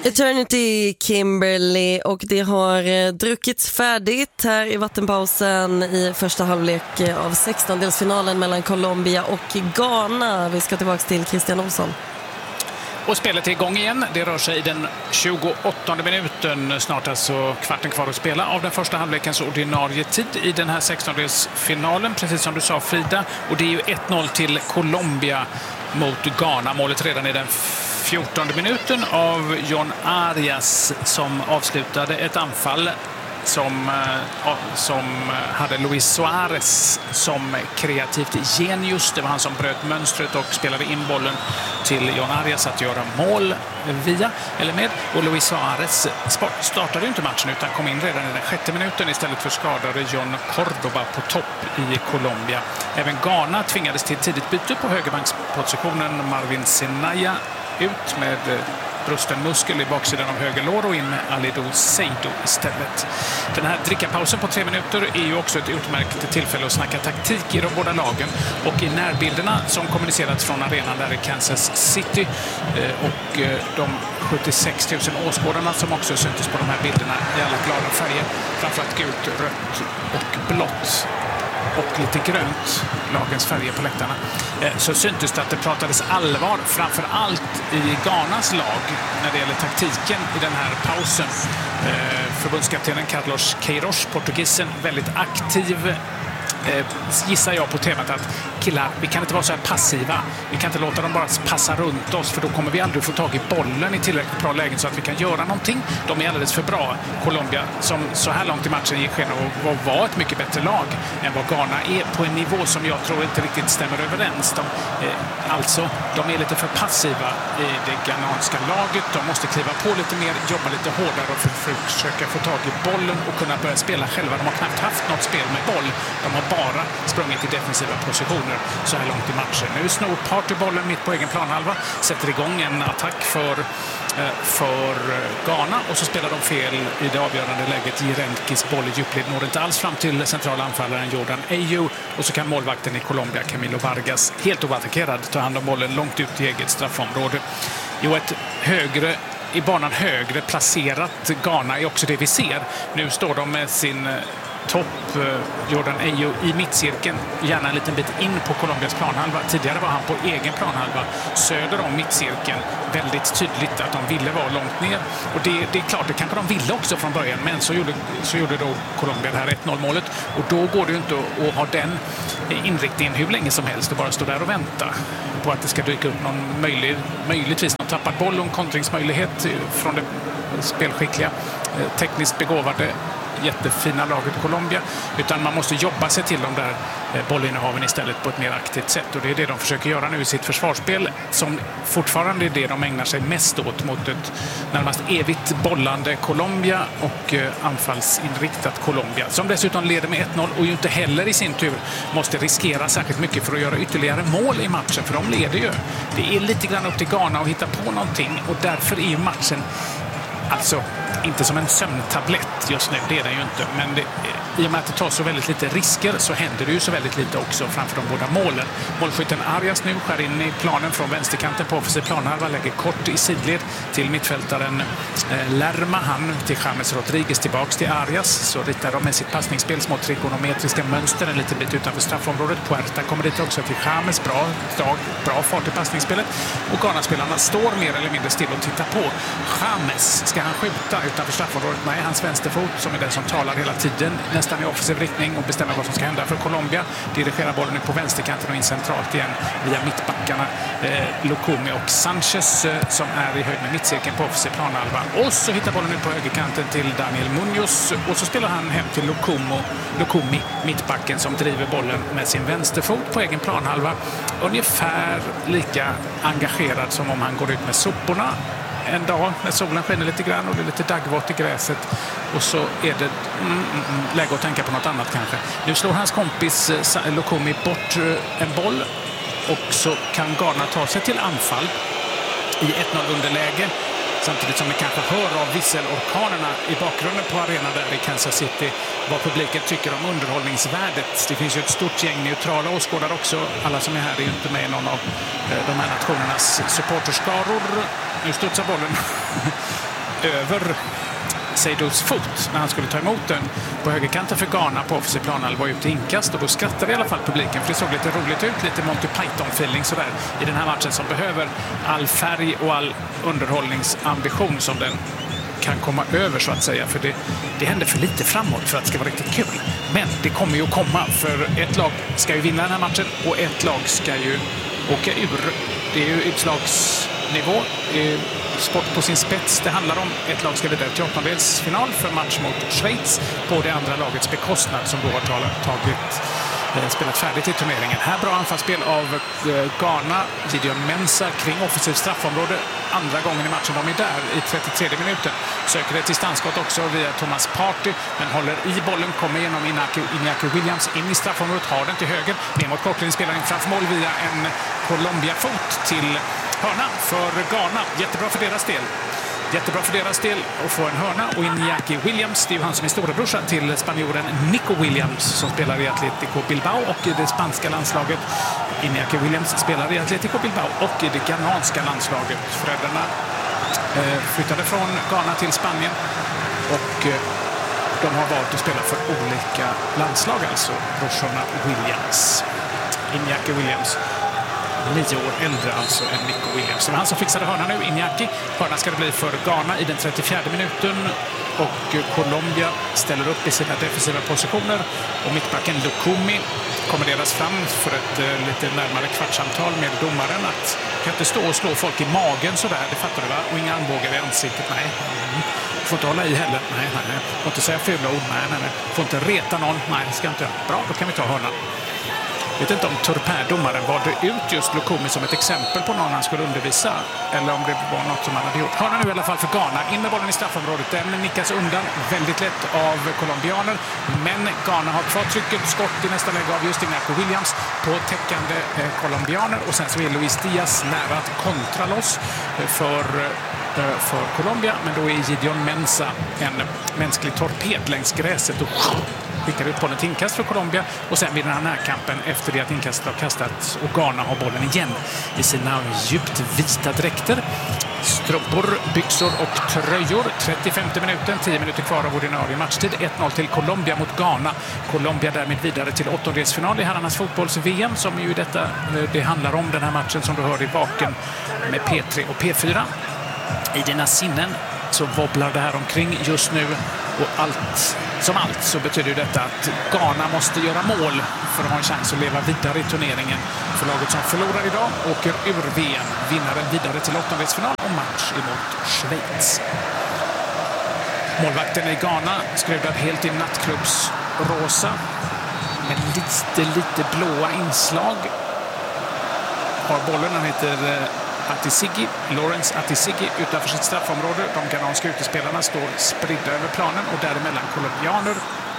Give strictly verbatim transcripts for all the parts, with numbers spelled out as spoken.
Eternity Kimberly, och det har eh, druckits färdigt här i vattenpausen i första halvlek eh, av sextondelsfinalen mellan Colombia och Ghana. Vi ska tillbaka till Christian Olsson. Och spelet är igång igen. Det rör sig i den tjugoåttonde minuten. Snart alltså kvarten kvar att spela av den första halvlekens ordinarie tid i den här sextondelsfinalen. Precis som du sa, Frida. Och det är ju ett noll till Colombia mot Ghana. Målet redan i den fjortonde minuten av John Arias som avslutade ett anfall som, som hade Luis Suarez som kreativt genius. Det var han som bröt mönstret och spelade in bollen till John Arias att göra mål via eller med. Och Luis Suarez startade ju inte matchen utan kom in redan i den sjätte minuten istället för skadade John Cordoba på topp i Colombia. Även Ghana tvingades till tidigt byte på högerbankspositionen. Marvin Senaya ut med brusten muskel i baksidan av höger lår och in med Alido Seido istället. Den här drickapausen på tre minuter är ju också ett utmärkt tillfälle att snacka taktik i de båda lagen. Och i närbilderna som kommunicerats från arenan där i Kansas City och de sjuttiosex tusen åskådarna som också syntes på de här bilderna i alla glada färger, framförallt gult, rött och blått och lite grönt, lagens färger på läktarna, så syntes det att det pratades allvar framför allt i Ghanas lag när det gäller taktiken i den här pausen. Förbundskaptenen Carlos Queiroz, portugisen, väldigt aktiv, gissar jag på temat att killar, vi kan inte vara så här passiva. Vi kan inte låta dem bara passa runt oss, för då kommer vi aldrig få tag i bollen i tillräckligt bra lägen så att vi kan göra någonting. De är alldeles för bra. Colombia, som så här långt i matchen gick sken av att vara ett mycket bättre lag än vad Ghana är, på en nivå som jag tror inte riktigt stämmer överens. De, eh, alltså, de är lite för passiva i det ghananska laget. De måste kliva på lite mer, jobba lite hårdare och för, för, försöka få tag i bollen och kunna börja spela själva. De har knappt haft något spel med boll. De har bara sprungit i defensiva positioner så här långt i matchen. Nu snor Party-bollen mitt på egen planhalva, sätter igång en attack för, för Ghana och så spelar de fel i det avgörande läget. Jirenkis boll i djupled når inte alls fram till centrala anfallaren Jordan Ayew, och så kan målvakten i Colombia, Camilo Vargas, helt oattackerad ta hand om bollen långt ut i eget straffområde. Jo, ett högre i banan högre placerat Ghana är också det vi ser. Nu står de med sin topp Jordan Ayew i mittcirkeln, gärna en liten bit in på Colombias planhalva. Tidigare var han på egen planhalva söder om mittcirkeln. Väldigt tydligt att de ville vara långt ner. Och det, det är klart, det kanske de ville också från början, men så gjorde, så gjorde då Colombia det här ett noll målet. Och då går det ju inte att, att ha den inriktningen hur länge som helst och bara stå där och vänta på att det ska dyka upp någon möjlig, möjligtvis någon tappad boll och en kontringsmöjlighet från det spelskickliga, tekniskt begåvade, jättefina laget Colombia, utan man måste jobba sig till de där bollinnehaven istället på ett mer aktivt sätt, och det är det de försöker göra nu i sitt försvarsspel, som fortfarande är det de ägnar sig mest åt mot ett närmast evigt bollande Colombia och anfallsinriktat Colombia, som dessutom leder med ett noll och ju inte heller i sin tur måste riskera särskilt mycket för att göra ytterligare mål i matchen, för de leder ju. Det är lite grann upp till Ghana att hitta på någonting, och därför är ju matchen alltså inte som en sömntablett just nu, det är det ju inte. Men det, i och med att det tar så väldigt lite risker så händer det ju så väldigt lite också framför de båda målen. Målskytten Arias nu skär in i planen från vänsterkanten på offensiv planhalva, lägger kort i sidled till mittfältaren eh, Lerma. Han till James Rodriguez tillbaks till Arias, så ritar de med sitt passningsspel små trigonometriska mönster en liten bit utanför straffområdet. Puerta kommer dit också till James, bra dag, bra fart i passningsspelet, och Ghana-spelarna står mer eller mindre still och tittar på. James, ska han skjuta utanför straffområdet? Nej, hans vänsterfot som är den som talar hela tiden, nästan i offensiv riktning och bestämmer vad som ska hända för Colombia. Dirigerar bollen nu på vänsterkanten och in centralt igen via mittbackarna eh, Lukumi och Sanchez eh, som är i höjd med mittcirkeln på offensiv planhalva. Och så hittar bollen nu på högerkanten till Daniel Munoz, och så spelar han hem till Lukumo, Lukumi, mittbacken, som driver bollen med sin vänsterfot på egen planhalva. Ungefär lika engagerad som om han går ut med soporna en dag när solen skiner lite grann och det är lite daggvått i gräset, och så är det mm, mm, läge att tänka på något annat kanske. Nu slår hans kompis eh, Lukumi bort eh, en boll, och så kan Ghana ta sig till anfall i ett noll underläge, samtidigt som vi kanske hör av visselorkanerna i bakgrunden på arenan där i Kansas City vad publiken tycker om underhållningsvärdet. Det finns ju ett stort gäng neutrala åskådare också. Alla som är här är ju inte med i någon av de här nationernas supporterskaror. Nu studsar bollen över Seydous fot när han skulle ta emot den på högerkanten för Ghana på offensiv planhalva var ute i inkast, och då skrattade i alla fall publiken, för det såg lite roligt ut, lite Monty Python-feeling sådär i den här matchen som behöver all färg och all underhållningsambition som den kan komma över, så att säga, för det, det händer för lite framåt för att det ska vara riktigt kul. Men det kommer ju att komma, för ett lag ska ju vinna den här matchen och ett lag ska ju åka ur. Det är ju utslagsnivå, det är sport på sin spets det handlar om. Ett lag ska vidare till åttondelsfinal för match mot Schweiz på det andra lagets bekostnad, som då har tagit spelat färdigt i turneringen. Här bra anfallsspel av Ghana. Gideon Mensah kring offensiv straffområde. Andra gången i matchen de är där i trettiotredje minuten. Söker ett distansskott också via Thomas Partey, men håller i bollen, kommer genom Iñaki, Iñaki Williams in i straffområdet, har den till höger. Ner mot kortlinjen, spelar in framför mål via en Colombia-fot till hörna för Ghana. Jättebra för deras del. Jättebra för deras del att få en hörna, och Iñaki Williams, det är ju han som är storebrorsa till spanjoren Nico Williams som spelar i Atletico Bilbao och i det spanska landslaget. Iñaki Williams spelar i Atletico Bilbao och i det ghananska landslaget. Föräldrarna eh, flyttade från Ghana till Spanien, och eh, de har valt att spela för olika landslag, alltså brorsorna Williams. Iñaki Williams nio år äldre alltså än Nico Williams. Det var han som fixade hörnan nu, Iñaki. Hörnan ska det bli för Ghana i den trettiofjärde minuten, och Colombia ställer upp i sina defensiva positioner, och mittbacken Lukumi kommenderas fram för ett uh, lite närmare kvartssamtal med domaren att kan inte stå och slå folk i magen sådär, det fattar du va? Och inga armbågar i ansiktet, nej. Mm. Får inte hålla i heller, nej, nej, nej. Får inte säga fula ord, nej, nej, nej. Får inte reta någon, nej, det ska inte. Bra, då kan vi ta hörnan. Jag vet inte om Turpin-domaren valde ut just Lukumi som ett exempel på någon han skulle undervisa, eller om det var något som han hade gjort. Hörna nu i alla fall för Ghana. In med bollen i straffområdet. Den nickas undan väldigt lätt av colombianer. Men Ghana har kvar trycket. Skott i nästa läge av just Iñaki Williams på täckande eh, colombianer. Och sen så är Luis Diaz nära att kontra loss för, eh, för Colombia. Men då är Gideon Mensah en mänsklig torped längs gräset och skickar ut bollen till inkast för Colombia, och sen vid den här närkampen efter det att inkastet har kastats och Ghana har bollen igen i sina djupt vita dräkter. Strumpor, byxor och tröjor. trettiofemte minuten, tio minuter kvar av ordinarie matchtid. ett noll till Colombia mot Ghana. Colombia därmed vidare till åttondelsfinal i herrarnas fotbolls-V M, som ju detta det handlar om, den här matchen som du hör i baken med P tre och P fyra. I dina sinnen så wobblar det här omkring just nu, och allt som allt så betyder detta att Ghana måste göra mål för att ha en chans att leva vidare i turneringen. För laget som förlorar idag åker ur V M, vinnaren vidare till åttondelsfinal och match emot Schweiz. Målvakten i Ghana skruvad helt i nattklubbs rosa med lite, lite blåa inslag. Har bollen, han heter Atisigi, Lawrence Atisigi, utanför sitt straffområde. De ghananska utespelarna står spridda över planen, och däremellan colombianer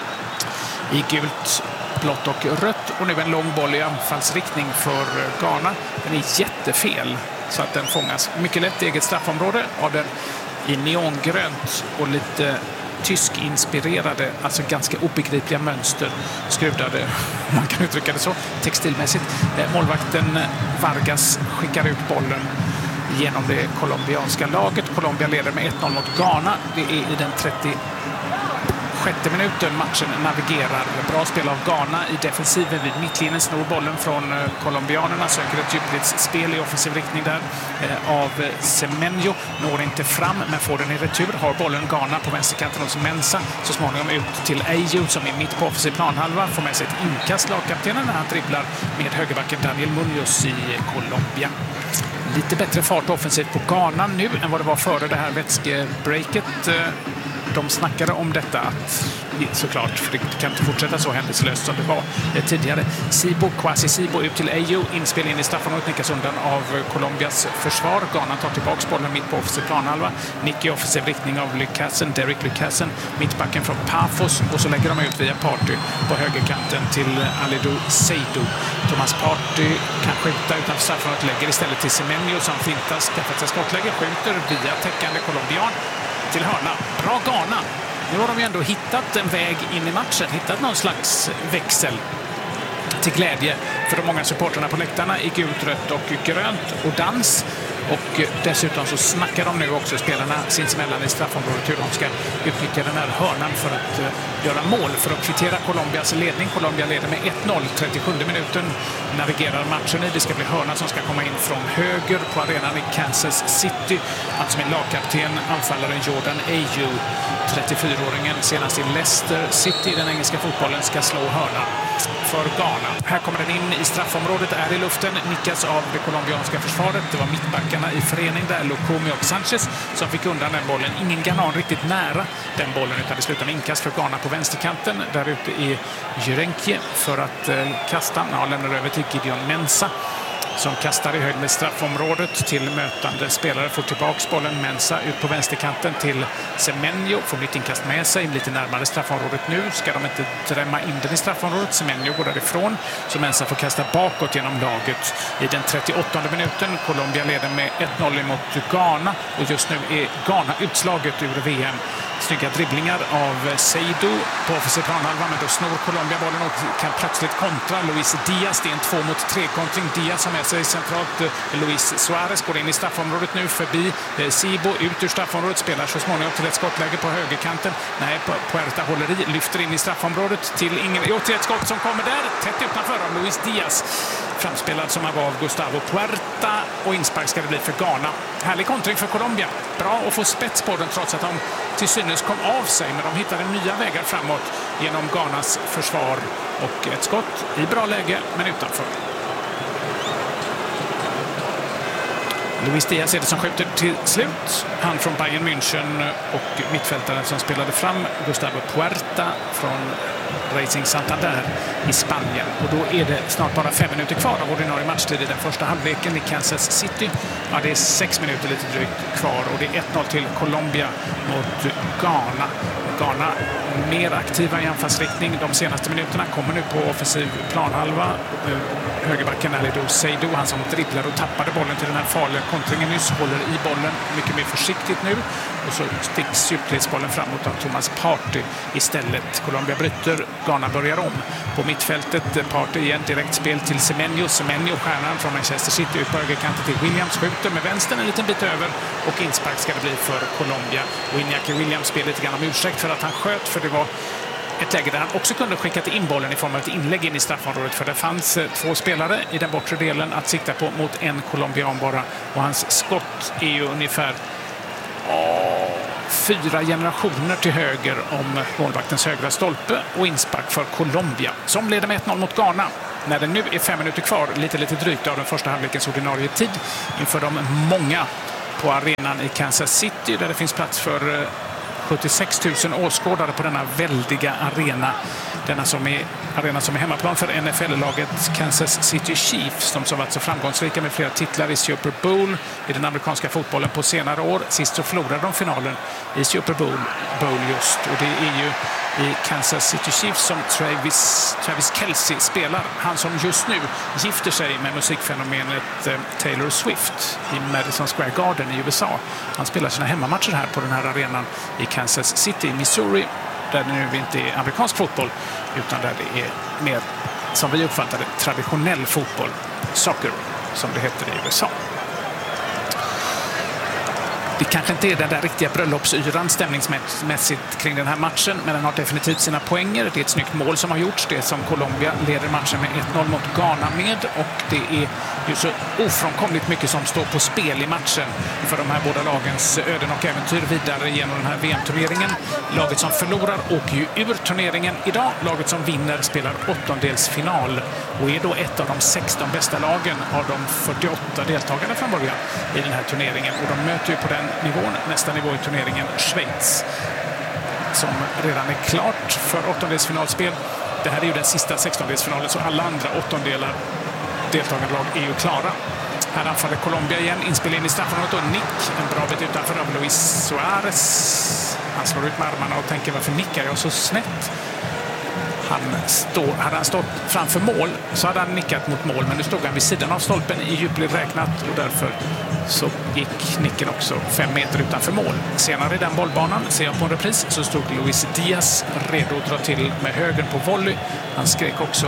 i gult, blått och rött. Och nu en lång boll i anfallsriktning för Ghana. Den är jättefel, så att den fångas mycket lätt i eget straffområde av den i neongrönt och lite tysk-inspirerade, alltså ganska obegripliga mönster skruvade, man kan uttrycka det så, textilmässigt. Målvakten Vargas skickar ut bollen genom det colombianska laget. Colombia leder med ett noll mot Ghana. Det är i den trettiosjätte minuten matchen navigerar. Bra spel av Ghana i defensiven vid mittlinjen, snor bollen från colombianerna, söker ett djupledsspel i offensiv riktning där eh, av Semenyo. Når inte fram, men får den i retur. Har bollen Ghana på vänsterkanten hos Mensah. Så småningom ut till Ayew som är mitt på offensiv planhalva. Får med sig ett inkast, lagkaptenen, när han dribblar med högerbacken Daniel Munoz i Colombia. Lite bättre fart offensivt på Ghana nu än vad det var före det här vätskebreaket. De snackade om detta att, såklart, för det kan inte fortsätta så händelselöst som det var tidigare. Sibo, Kwasi Sibo ut till Ayew, inspel in i straffområdet, nickas undan av Colombias försvar. Ghana tar tillbaka bollen mitt på offensiv planhalva. Nick i offensiv riktning av Lucassen, Derek Lucassen, mittbacken från Pafos, och så lägger de ut via Partey på högerkanten till Alidu Seydou. Thomas Partey kan skjuta utanför straffområdet, lägger istället till Semenyo som fintas, skaffat sig skottläge, skjuter via täckande colombian till hörna. Bra Ghana. Nu har de ju ändå hittat en väg in i matchen, hittat någon slags växel till glädje för de många supporterna på läktarna i gult, rött och grönt och dans. Och dessutom så snackar de nu också spelarna sinsemellan i straffområdet hur de ska utnyttja den här hörnan för att uh, göra mål för att kvittera Colombias ledning. Colombia leder med ett noll, trettiosjunde minuten navigerar matchen i. Det ska bli hörna som ska komma in från höger på arenan i Kansas City. Han som är lagkapten, anfallaren Jordan Ayew, trettiofyraåringen senast i Leicester City i den engelska fotbollen, ska slå hörna för Ghana. Här kommer den in i straffområdet, är i luften, nickas av det colombianska försvaret. Det var mittbackarna i förening där, Lukumi och Sanchez, som fick undan den bollen. Ingen ghanan riktigt nära den bollen, utan det slutar med inkast för Ghana på vänsterkanten. Där ute är Jurenkie för att eh, kasta. Han lämnar över till Gideon Mensah, som kastar i höjd med straffområdet till mötande spelare. Får tillbaks bollen, Mensah ut på vänsterkanten till Semenyo. Får nytt inkast med sig, lite närmare straffområdet nu. Ska de inte drämma in den i straffområdet. Semenyo går därifrån, så Mensah får kasta bakåt genom laget i den trettioåttonde minuten. Colombia leder med ett noll mot Ghana, och just nu är Ghana utslaget ur V M. Snygga dribblingar av Seydou på offensiv planhalva, men då snor Colombia bollen och kan plötsligt kontra. Luis Diaz, det är en två mot tre kontring. Diaz har med sig centralt Luis Suarez, går in i straffområdet nu förbi Sibo, ut ur straffområdet, spelar så småningom till ett skottläge på högerkanten. Nej, Puerta håller i, lyfter in i straffområdet till ingen. Jo, till ett skott som kommer där, tätt utanför av Luis Diaz. Framspelad som av Gustavo Puerta, och inspark ska det bli för Ghana. Härlig kontring för Colombia. Bra att få spets på den trots att de till synes kom av sig, men de hittade nya vägar framåt genom Ghanas försvar, och ett skott i bra läge men utanför. Luis Diaz är det som skjuter till slut. Han från Bayern München, och mittfältaren som spelade fram Gustavo Puerta från Racing Santander i Spanien. Och då är det snart bara fem minuter kvar av ordinarie matchtid i den första halvleken i Kansas City. Ja, det är sex minuter lite drygt kvar, och det är ett noll till Colombia mot Ghana. Ghana mer aktiva i anfallsriktning de senaste minuterna, kommer nu på offensiv planhalva. Högerbacken Aliou Seydou, han som dribblar och tappade bollen till den här farliga kontringen nyss, håller i bollen mycket mer försiktigt nu, och så sticks djupledsbollen framåt av Thomas Partey istället. Colombia bryter, Ghana börjar om på mittfältet. Partey igen, direkt spel till Semenyo. Semenyo, stjärnan från Manchester City, ut på högerkanten till Williams, skjuter med vänstern en liten bit över, och inspark ska det bli för Colombia. Och Iñaki Williams spelar lite grann om ursäkt för att han sköt, för det var ett läge där han också kunde skickat in bollen i form av ett inlägg in i straffområdet, för det fanns två spelare i den bortre delen att sikta på mot en colombian bara, och hans skott är ju ungefär åh, fyra generationer till höger om målvaktens högra stolpe, och inspark för Colombia som leder med ett noll mot Ghana när det nu är fem minuter kvar, lite lite drygt av den första halvlekens ordinarie tid, inför de många på arenan i Kansas City där det finns plats för sjuttiosex tusen åskådare på denna väldiga arena. Denna som är, arena som är hemmaplan för N F L-laget Kansas City Chiefs, de som varit så framgångsrika med flera titlar i Super Bowl i den amerikanska fotbollen på senare år. Sist så förlorade de finalen i Super Bowl, Bowl just, och det är ju i Kansas City Chiefs som Travis, Travis Kelce spelar. Han som just nu gifter sig med musikfenomenet eh, Taylor Swift i Madison Square Garden i U S A. Han spelar sina hemmamatcher här på den här arenan i Kansas City, Missouri, där det nu inte är amerikansk fotboll utan där det är mer, som vi uppfattar det, traditionell fotboll, soccer som det heter i U S A. Det kanske inte är den där riktiga bröllopsyran stämningsmässigt kring den här matchen, men den har definitivt sina poänger. Det är ett snyggt mål som har gjorts, det som Colombia leder matchen med ett noll mot Ghana med, och det är ju så ofrånkomligt mycket som står på spel i matchen för de här båda lagens öden och äventyr vidare genom den här V M-turneringen. Laget som förlorar åker ju ur turneringen idag. Laget som vinner spelar åttondelsfinal och är då ett av de sexton bästa lagen av de fyrtioåtta deltagarna från början i den här turneringen, och de möter ju på den nivån, nästa nivå i turneringen, Schweiz, som redan är klart för åttondelsfinalspel. Det här är ju den sista sextondelsfinalen, så alla andra åttondelar deltagarlag är ju klara. Här anfaller Colombia igen, inspel in i straffområdet, och nick en bra bit utanför av Luis Suarez. Han slår ut med armarna och tänker, varför nickar jag så snett? Han stå, hade han stått framför mål så hade han nickat mot mål, men nu stod han vid sidan av stolpen i djupled räknat, och därför så gick nicken också fem meter utanför mål. Senare i den bollbanan, ser jag på en repris, så stod Luis Diaz redo att dra till med höger på volley. Han skrek också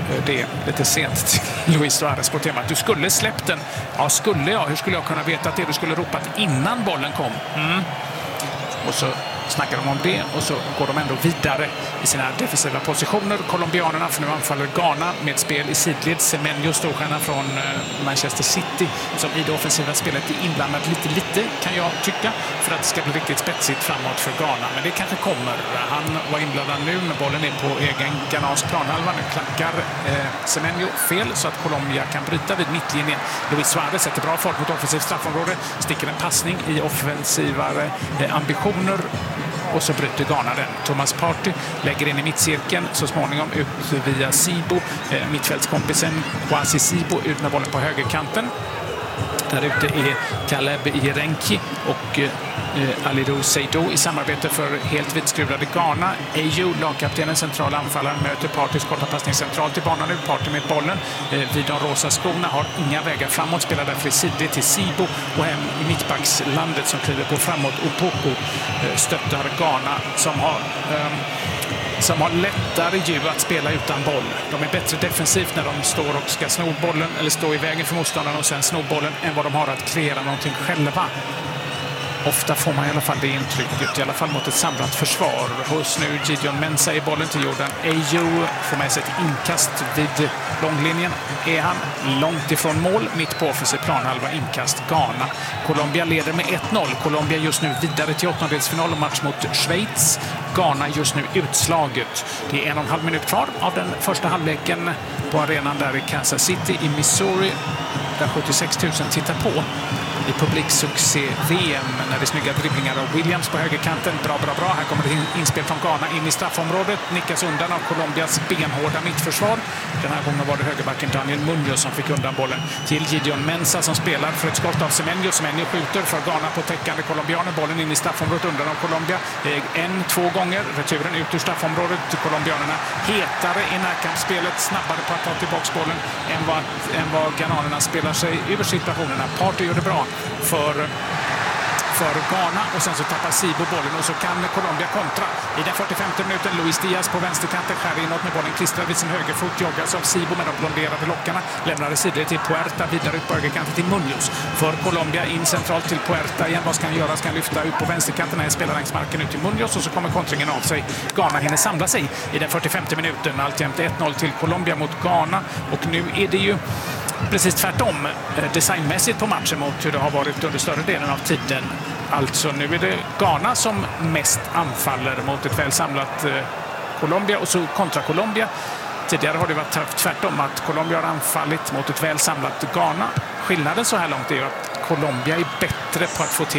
det lite sent till Luis Suarez på temat. Du skulle släppt den. Ja, skulle jag? Hur skulle jag kunna veta att det du skulle ropat innan bollen kom? Mm. Och så snackar de om det och så går de ändå vidare i sina defensiva positioner. Colombianerna, för nu anfaller Ghana med spel i sidled. Semenyo, storstjärna från Manchester City, som i det offensiva spelet är inblandad lite, lite kan jag tycka, för att det ska bli riktigt spetsigt framåt för Ghana. Men det kanske kommer. Han var inblandad nu, men bollen är på egen ghanansk planhalva. Nu klackar eh, Semenyo fel så att Colombia kan bryta vid mittlinjen. Luis Suarez sätter bra fart mot offensivt straffområde, sticker en passning i offensivare eh, ambitioner. Och så bryter Ghana den. Thomas Partey lägger in i mittcirkeln, så småningom ut via Sibo. Eh, mittfältskompisen Kwasi Sibo ut med bollen på högerkanten. Där ute är Caleb Irenki och eh, Alidou Seydou i samarbete för helt vidskruvade Ghana. Ayew, lagkaptenen, central anfallaren, möter Parteys korta passning centralt till banan nu. Partey med bollen eh, vid de rosa skorna, har inga vägar framåt, spelar därför i sidled till Sibo och hem i mittbackslandet som kliver på framåt. Opoku eh, stöttar Ghana som har eh, som har lättare ju att spela utan boll. De är bättre defensivt när de står och ska sno bollen eller stå i vägen för motståndaren och sen sno bollen än vad de har att kreera någonting själva. Ofta får man i alla fall det intrycket, i alla fall mot ett samlat försvar. Hos nu Gideon Mensah i bollen till Jordan Ayew, får med sig ett inkast vid långlinjen. Är han långt ifrån mål, mitt på offensiv planhalva, inkast Ghana. Colombia leder med ett noll. Colombia just nu vidare till åttondelsfinal och match mot Schweiz. Ghana just nu utslaget. Det är en och en halv minut kvar av den första halvleken på arenan där i Kansas City i Missouri, där sjuttiosex tusen tittar på. I publiksuccé-V M när det är snygga dribblingar av Williams på högerkanten. Bra, bra, bra. Här kommer det inspel från Ghana in i straffområdet. Nickas undan av Colombias benhårda mittförsvar. Den här gången var det högerbacken Daniel Munoz som fick undan bollen till Gideon Mensah som spelar för ett skott av Semenyo. Semenyo skjuter för Ghana på täckande colombianer. Bollen in i straffområdet undan av Colombia. En, två gånger. Returen ut ur straffområdet. Colombianerna hetare i närkampsspelet. Snabbare på att ta tillbaka bollen än vad, än vad ghananerna spelar sig över situationerna. Partey gör det bra för, för Ghana och sen så tappar Sibo bollen och så kan Colombia kontra. I den fyrtiofemte minuten Luis Diaz på vänsterkanten skär inåt med bollen klistrad vid sin högerfot, joggas av Sibo med de blonderade lockarna, lämnar det sidled till Puerta, vidare ut på högerkanten till Munoz. För Colombia in centralt till Puerta igen. Vad ska han göra? Ska han lyfta ut på vänsterkanten? När spelar längs marken ut till Munoz och så kommer kontringen av sig. Ghana hinner samla sig i den fyrtiofemte minuten. Alltjämt ett noll till Colombia mot Ghana och nu är det ju precis tvärtom designmässigt på matchen mot hur det har varit under större delen av tiden. Alltså nu är det Ghana som mest anfaller mot ett väl samlat Colombia och så kontra Colombia. Tidigare har det varit tvärtom, att Colombia har anfallit mot ett väl samlat Ghana. Skillnaden så här långt är ju att Colombia är bättre på att få till